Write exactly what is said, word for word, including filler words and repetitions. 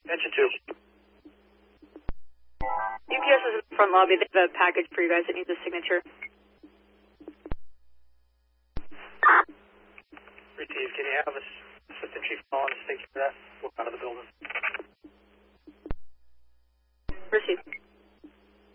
Mention two. U P S is in the front lobby. They have a package for you guys that needs a signature. Receive. Can you have Assistant Chief Collins take care of that? We're out of the building.